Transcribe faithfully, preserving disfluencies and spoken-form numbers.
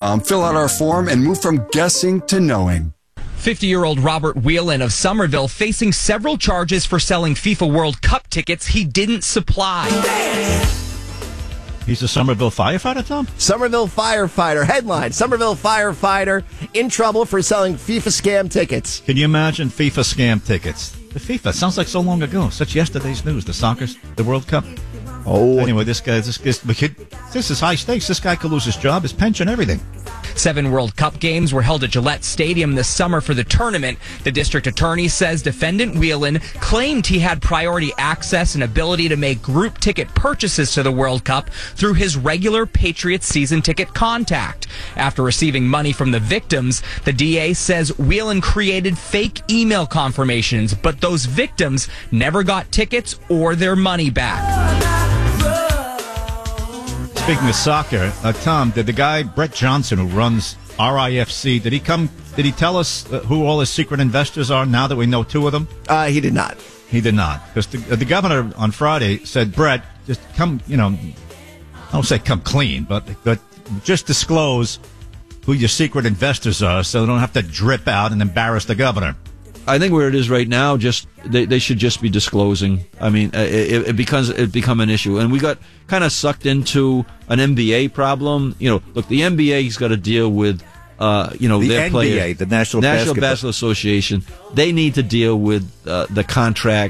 Um, fill out our form and move from guessing to knowing. fifty-year-old Robert Whelan of Somerville facing several charges for selling FIFA World Cup tickets he didn't supply. He's a Somerville firefighter, Tom? Somerville firefighter. Headline, Somerville firefighter in trouble for selling FIFA scam tickets. Can you imagine FIFA scam tickets? The FIFA sounds like so long ago. Such yesterday's news. The soccer, the World Cup. Oh. Anyway, this guy, this, this, this is high stakes. This guy could lose his job, his pension, everything. Seven World Cup games were held at Gillette Stadium this summer for the tournament. The district attorney says defendant Whelan claimed he had priority access and ability to make group ticket purchases to the World Cup through his regular Patriots season ticket contact. After receiving money from the victims, the D A says Whelan created fake email confirmations, but those victims never got tickets or their money back. Speaking of soccer, uh, Tom, did the guy Brett Johnson who runs R I F C, did he come? Did he tell us uh, who all his secret investors are? Now that we know two of them, uh, he did not. He did not, because the, uh, the governor on Friday said, Brett, just come, you know, I don't say come clean, but but just disclose who your secret investors are, so they don't have to drip out and embarrass the governor. I think where it is right now, just they, they should just be disclosing. I mean, it, it becomes it become an issue, and we got kind of sucked into an N B A problem. You know, look, the N B A's got to deal with, uh, you know, the their N B A, players. the National, National Basketball. Basketball Association. They need to deal with uh, the contract